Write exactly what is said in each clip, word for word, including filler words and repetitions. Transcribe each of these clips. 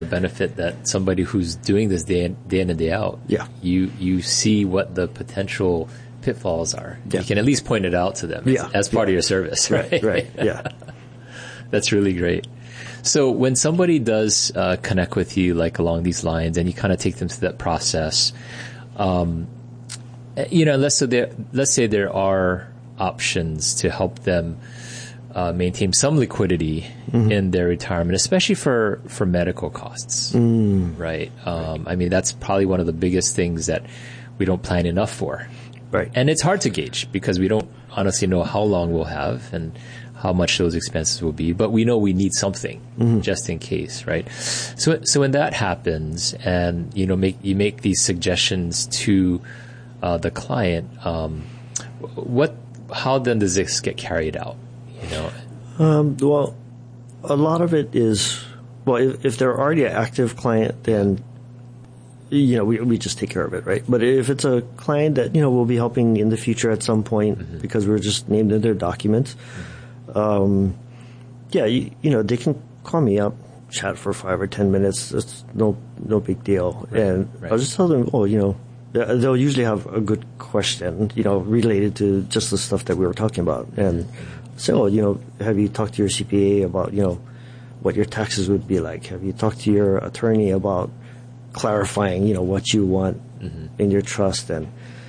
the benefit that somebody who's doing this day in, day in and day out, yeah. you you see what the potential pitfalls are. Yeah. You can at least point it out to them yeah. as, as part yeah. of your service, right? Right, right. Yeah. That's really great. So when somebody does uh, connect with you, like along these lines, and you kind of take them through that process, um, you know, let's say there, let's say there are options to help them uh, maintain some liquidity mm-hmm. in their retirement, especially for, for medical costs, mm. right? Um, I mean, that's probably one of the biggest things that we don't plan enough for. Right. And it's hard to gauge because we don't honestly know how long we'll have and how much those expenses will be, but we know we need something mm-hmm. just in case, right? So, so when that happens, and you know, make you make these suggestions to uh, the client, um, what, how then does this get carried out? You know, um, well, a lot of it is well, if, if they're already an active client, then you know we we just take care of it, right? But if it's a client that you know we'll be helping in the future at some point mm-hmm. because we're just named in their documents. Mm-hmm. Um, yeah, you, you know, they can call me up, chat for five or ten minutes. It's no, no big deal. Right, and right. I'll just tell them, oh, you know, they'll usually have a good question, you know, related to just the stuff that we were talking about. And so, you know, have you talked to your C P A about, you know, what your taxes would be like? Have you talked to your attorney about clarifying, you know, what you want mm-hmm. in your trust? And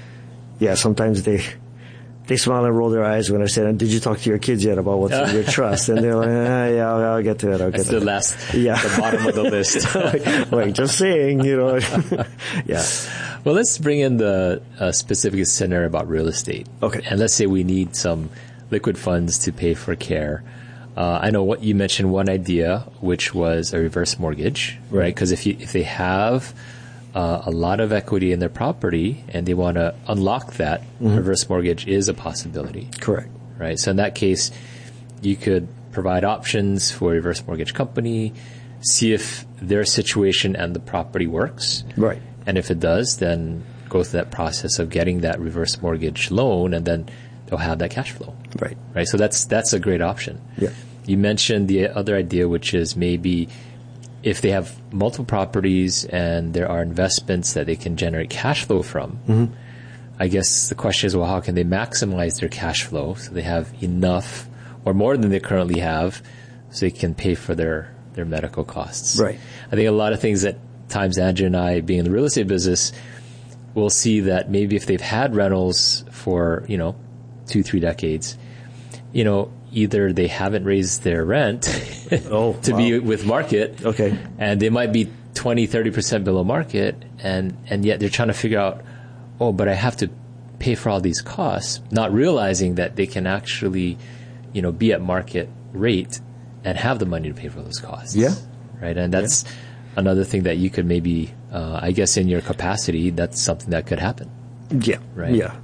yeah, sometimes they, They smile and roll their eyes when I said, "Did you talk to your kids yet about what's in your trust?" And they're like, ah, "Yeah, I'll, I'll get to it. I'll get That's to the it." last, yeah, the bottom of the list. like, like, just saying, you know. yeah. Well, let's bring in the uh, specific scenario about real estate. Okay. And let's say we need some liquid funds to pay for care. Uh, I know what you mentioned. One idea, which was a reverse mortgage, right? Because if you if they have Uh, a lot of equity in their property and they want to unlock that, mm-hmm. reverse mortgage is a possibility. Correct. Right. So in that case, you could provide options for a reverse mortgage company, see if their situation and the property works. Right. And if it does, then go through that process of getting that reverse mortgage loan, and then they'll have that cash flow. Right. Right. So that's, that's a great option. Yeah. You mentioned the other idea, which is maybe if they have multiple properties and there are investments that they can generate cash flow from, mm-hmm. I guess the question is, well, how can they maximize their cash flow so they have enough or more than they currently have so they can pay for their, their medical costs? Right. I think a lot of things that times Andrew and I, being in the real estate business, will see that maybe if they've had rentals for, you know, two, three decades, you know, either they haven't raised their rent oh, to wow. be with market. Okay. And they might be twenty, thirty percent below market. And, and yet they're trying to figure out, oh, but I have to pay for all these costs, not realizing that they can actually, you know, be at market rate and have the money to pay for those costs. Yeah. Right. And that's yeah. another thing that you could maybe, uh, I guess in your capacity, that's something that could happen. Yeah. Right. Yeah.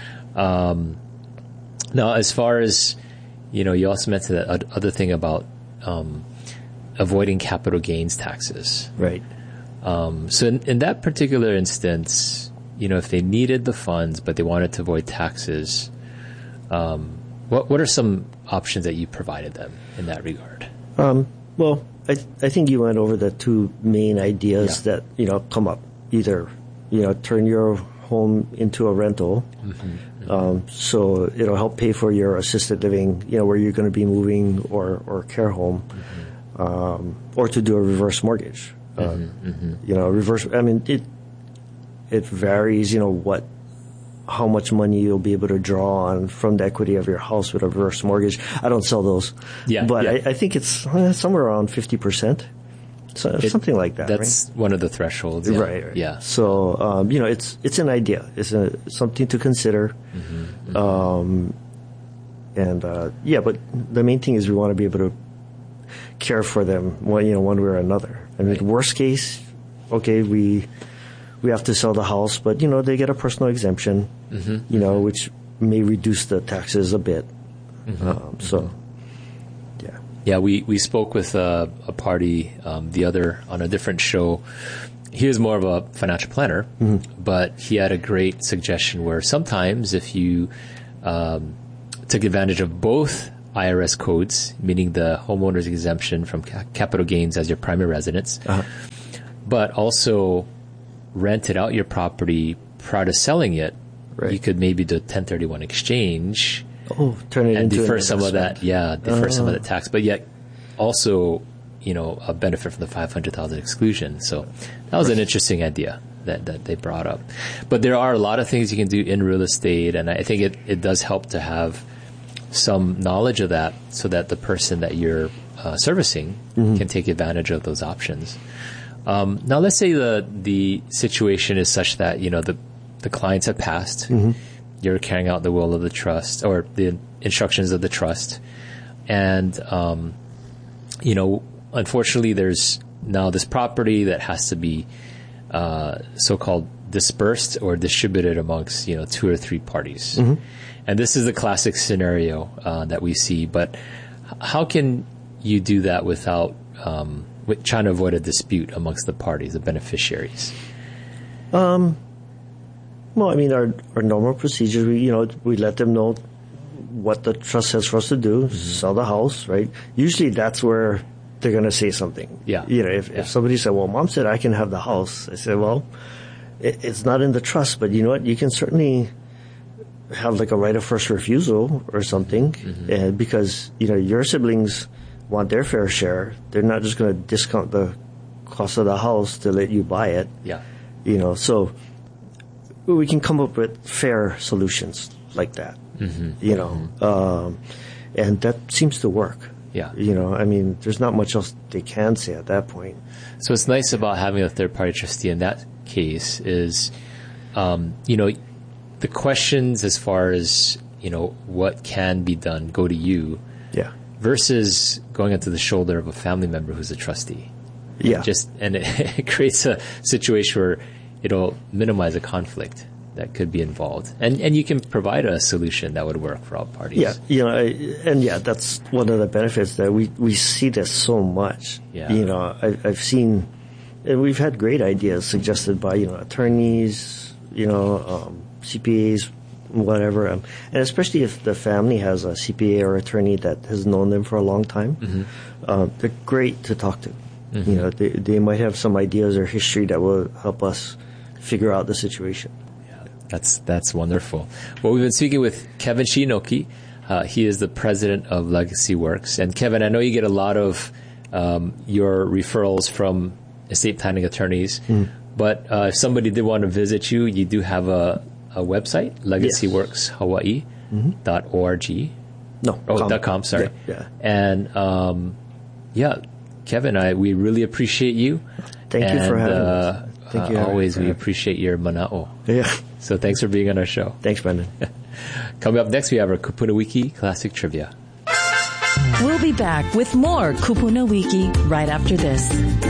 Um, now, as far as, you know, you also mentioned that other thing about um, avoiding capital gains taxes. Right. Um, so in, in that particular instance, you know, if they needed the funds but they wanted to avoid taxes, um, what what are some options that you provided them in that regard? Um, well, I I think you went over the two main ideas yeah. that you know come up. Either you know turn your home into a rental. Mm-hmm. Um, so it'll help pay for your assisted living, you know, where you're going to be moving or, or care home, mm-hmm. um, or to do a reverse mortgage. Uh, mm-hmm, mm-hmm. You know, reverse, I mean, it, it varies, you know, what, how much money you'll be able to draw on from the equity of your house with a reverse mortgage. I don't sell those. Yeah. But yeah. I, I think it's uh, somewhere around fifty percent. So, it, something like that. That's right? one of the thresholds. Yeah. Right, right. Yeah. So, um, you know, it's it's an idea. It's a, something to consider. Mm-hmm, mm-hmm. Um, and, uh, yeah, but the main thing is we want to be able to care for them, one, you know, one way or another. I mean, right. worst case, okay, we we have to sell the house, but, you know, they get a personal exemption, mm-hmm, you know, mm-hmm. which may reduce the taxes a bit. Mm-hmm, um, so. Mm-hmm. Yeah, we, we spoke with uh, a party um, the other on a different show. He was more of a financial planner, mm-hmm. but he had a great suggestion where sometimes if you um, took advantage of both I R S codes, meaning the homeowner's exemption from ca- capital gains as your primary residence, uh-huh. but also rented out your property prior to selling it. Right. You could maybe do a ten thirty-one exchange. Oh, turn it and into defer an some of that. Yeah, defer uh, some of the tax, but yet also, you know, a benefit from the five hundred thousand exclusion. So that was an interesting idea that, that they brought up. But there are a lot of things you can do in real estate, and I think it, it does help to have some knowledge of that so that the person that you're uh, servicing mm-hmm. can take advantage of those options. Um, now, let's say the the situation is such that, you know, the, the clients have passed. Mm-hmm. You're carrying out the will of the trust or the instructions of the trust. And, um, you know, unfortunately, there's now this property that has to be uh, so-called dispersed or distributed amongst, you know, two or three parties. Mm-hmm. And this is the classic scenario uh, that we see. But how can you do that without um, with trying to avoid a dispute amongst the parties, the beneficiaries? Um. Well, I mean, our, our normal procedure, we, you know, we let them know what the trust says for us to do, mm-hmm. sell the house, right? Usually that's where they're going to say something. Yeah. You know, if, yeah. if somebody said, well, Mom said I can have the house. I said, well, it, it's not in the trust, but you know what? You can certainly have like a right of first refusal or something mm-hmm. uh, because, you know, your siblings want their fair share. They're not just going to discount the cost of the house to let you buy it. Yeah. You know, so we can come up with fair solutions like that, mm-hmm. you know, mm-hmm. um, and that seems to work. Yeah. You know, I mean, there's not much else they can say at that point. So what's nice about having a third-party trustee in that case is, um, you know, the questions as far as, you know, what can be done go to you. Yeah. Versus going onto the shoulder of a family member who's a trustee. Yeah. And just, and it, it creates a situation where it'll minimize a conflict that could be involved. And and you can provide a solution that would work for all parties. Yeah, you know, I, and yeah, that's one of the benefits that we, we see this so much. Yeah. You know, I, I've seen, and we've had great ideas suggested by, you know, attorneys, you know, um, C P As, whatever. Um, and especially if the family has a C P A or attorney that has known them for a long time, mm-hmm. uh, they're great to talk to. Mm-hmm. You know, they, they might have some ideas or history that will help us figure out the situation. Yeah, that's that's wonderful. Well, we've been speaking with Kevin Shiinoki. Uh, he is the president of Legacy Works. And Kevin, I know you get a lot of um, your referrals from estate planning attorneys, mm. but uh, if somebody did want to visit you, you do have a, a website, legacy works hawaii dot org. No, oh, com. dot com, sorry. Yeah, yeah. And um, yeah, Kevin, I we really appreciate you. Thank and, you for having uh, us. Thank you. Uh, always, we appreciate your mana'o. Yeah. So thanks for being on our show. Thanks, Brendan. Coming up next, we have our Kupuna Wiki Classic Trivia. We'll be back with more Kupuna Wiki right after this.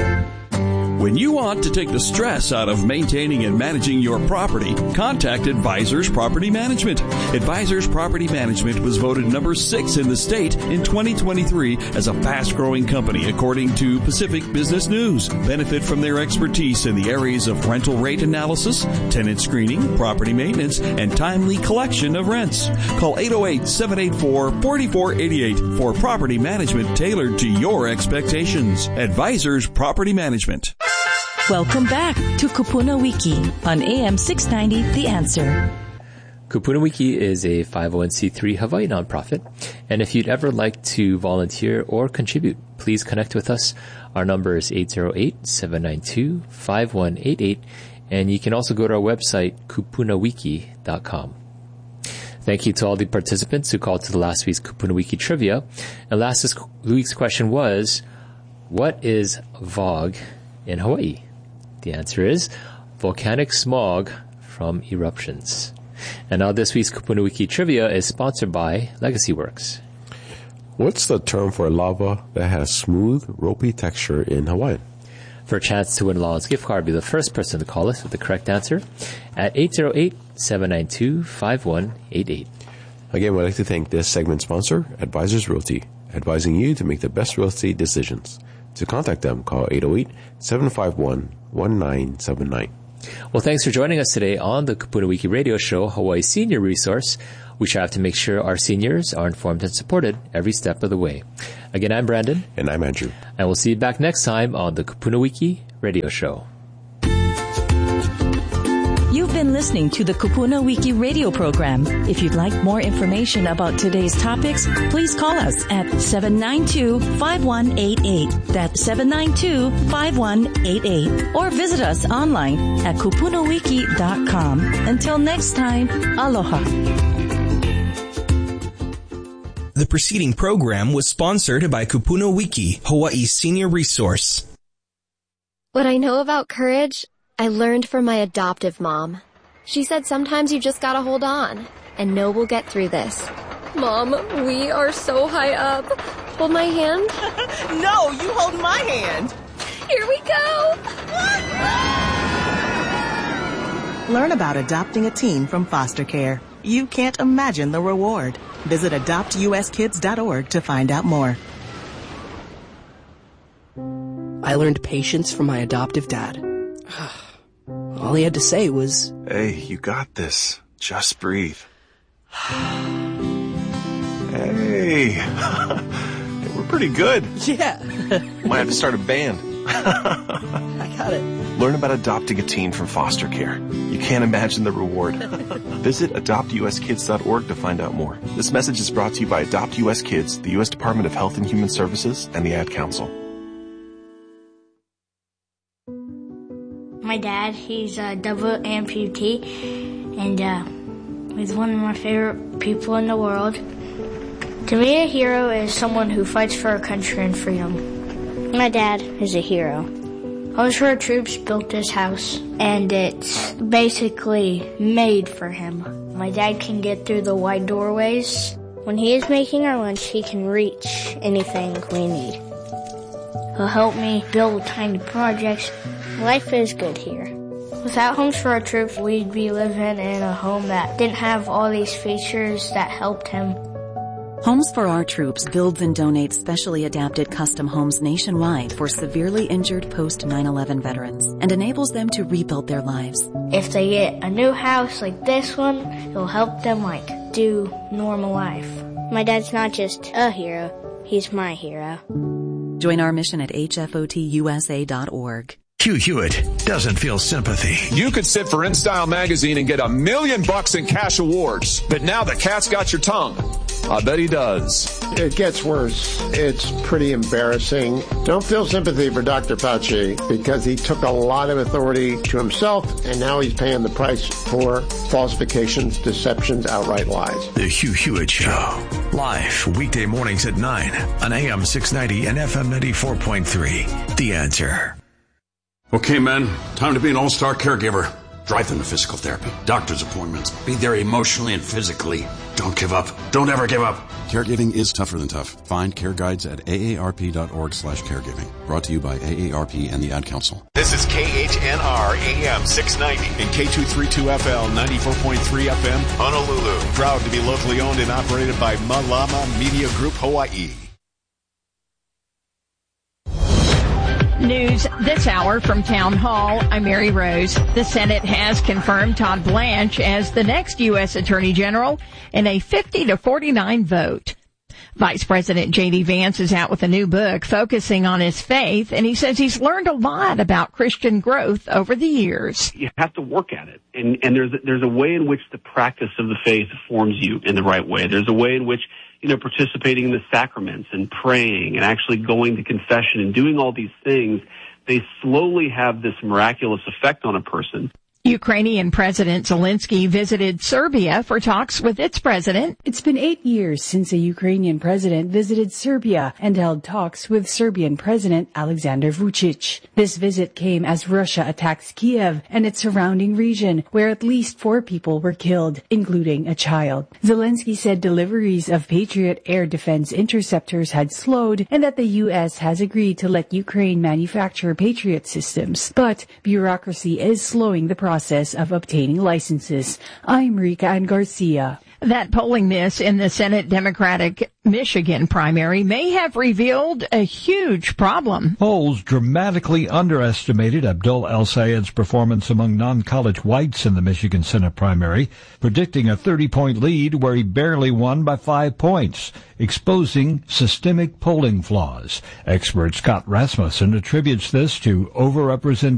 When you want to take the stress out of maintaining and managing your property, contact Advisors Property Management. Advisors Property Management was voted number six in the state in twenty twenty-three as a fast-growing company according to Pacific Business News. Benefit from their expertise in the areas of rental rate analysis, tenant screening, property maintenance, and timely collection of rents. Call eight oh eight, seven eight four, four four eight eight for property management tailored to your expectations. Advisors Property Management. Welcome back to Kupuna Wiki on A M six ninety, The Answer. Kupuna Wiki is a five oh one c three Hawaii nonprofit, and if you'd ever like to volunteer or contribute, please connect with us. Our number is eight oh eight, seven nine two, five one eight eight, and you can also go to our website, kupuna wiki dot com. Thank you to all the participants who called to the last week's Kupuna Wiki trivia. And last week's question was, what is V O G in Hawaii? The answer is volcanic smog from eruptions. And now this week's Kupuna Wiki trivia is sponsored by Legacy Works. What's the term for lava that has smooth, ropey texture in Hawaii? For a chance to win Lawrence gift card, be the first person to call us with the correct answer at eight oh eight, seven nine two, five one eight eight. Again, we'd like to thank this segment sponsor, Advisors Realty, advising you to make the best real estate decisions. To contact them, call eight oh eight, seven five one, one nine seven nine. Well, thanks for joining us today on the Kupuna Wiki Radio Show, Hawaii's senior resource. We strive to make sure our seniors are informed and supported every step of the way. Again, I'm Brandon. And I'm Andrew. And we'll see you back next time on the Kupuna Wiki Radio Show. You've been listening to the Kupuna Wiki radio program. If you'd like more information about today's topics, please call us at seven nine two, five one eight eight. That's seven nine two, five one eight eight. Or visit us online at kupuna wiki dot com. Until next time, aloha. The preceding program was sponsored by Kupuna Wiki, Hawaii's senior resource. What I know about courage, I learned from my adoptive mom. She said sometimes you just gotta hold on and know we'll get through this. Mom, we are so high up. Hold my hand. No, you hold my hand. Here we go. Learn about adopting a teen from foster care. You can't imagine the reward. Visit adopt u s kids dot org to find out more. I learned patience from my adoptive dad. All he had to say was, "Hey, you got this. Just breathe." Hey, we're pretty good. Yeah. Might have to start a band. I got it. Learn about adopting a teen from foster care. You can't imagine the reward. Visit adopt u s kids dot org to find out more. This message is brought to you by Adopt U S Kids, the U S Department of Health and Human Services, and the Ad Council. My dad, he's a double amputee, and uh, he's one of my favorite people in the world. To me, a hero is someone who fights for our country and freedom. My dad is a hero. Homes for Our Troops built this house, and it's basically made for him. My dad can get through the wide doorways. When he is making our lunch, he can reach anything we need. He'll help me build tiny projects. Life is good here. Without Homes for Our Troops, we'd be living in a home that didn't have all these features that helped him. Homes for Our Troops builds and donates specially adapted custom homes nationwide for severely injured post nine eleven veterans and enables them to rebuild their lives. If they get a new house like this one, it'll help them like do normal life. My dad's not just a hero, he's my hero. Join our mission at h f o t u s a dot org. Hugh Hewitt doesn't feel sympathy. You could sit for InStyle magazine and get a million bucks in cash awards, but now the cat's got your tongue. I bet he does. It gets worse. It's pretty embarrassing. Don't feel sympathy for Doctor Fauci because he took a lot of authority to himself and now he's paying the price for falsifications, deceptions, outright lies. The Hugh Hewitt Show. Live weekday mornings at nine on A M six ninety and F M ninety-four point three. The Answer. Okay, men, time to be an all-star caregiver. Drive them to physical therapy, doctor's appointments. Be there emotionally and physically. Don't give up. Don't ever give up. Caregiving is tougher than tough. Find care guides at A A R P dot org slash caregiving. Brought to you by A A R P and the Ad Council. This is K H N R A M six ninety and K two thirty-two F L ninety-four point three F M Honolulu. Proud to be locally owned and operated by Malama Media Group Hawaii. News this hour from Town Hall. I'm Mary Rose. The Senate has confirmed Todd Blanche as the next U S Attorney General in a fifty to forty-nine vote. Vice President J D Vance is out with a new book focusing on his faith, and he says he's learned a lot about Christian growth over the years. You have to work at it, and, and there's, there's a way in which the practice of the faith forms you in the right way. There's a way in which, you know, participating in the sacraments and praying and actually going to confession and doing all these things, they slowly have this miraculous effect on a person. Ukrainian President Zelensky visited Serbia for talks with its president. It's been eight years since a Ukrainian president visited Serbia and held talks with Serbian President Alexander Vučić. This visit came as Russia attacks Kiev and its surrounding region, where at least four people were killed, including a child. Zelensky said deliveries of Patriot air defense interceptors had slowed and that the U S has agreed to let Ukraine manufacture Patriot systems. But bureaucracy is slowing the process process of obtaining licenses. I'm Rika Ann Garcia. That polling miss in the Senate Democratic Michigan primary may have revealed a huge problem. Polls dramatically underestimated Abdul El-Sayed's performance among non-college whites in the Michigan Senate primary, predicting a thirty-point lead where he barely won by five points, exposing systemic polling flaws. Expert Scott Rasmussen attributes this to overrepresentation